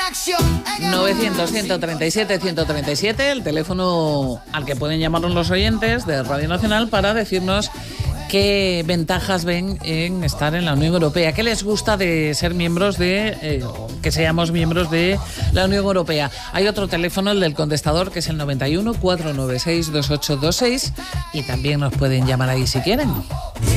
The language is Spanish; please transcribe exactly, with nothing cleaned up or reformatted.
novecientos, ciento treinta y siete, ciento treinta y siete, el teléfono al que pueden llamarnos los oyentes de Radio Nacional para decirnos qué ventajas ven en estar en la Unión Europea, qué les gusta de ser miembros de, eh, que seamos miembros de la Unión Europea. Hay otro teléfono, el del contestador, que es el noventa y uno, cuatrocientos noventa y seis, veintiocho veintiséis, y también nos pueden llamar ahí si quieren.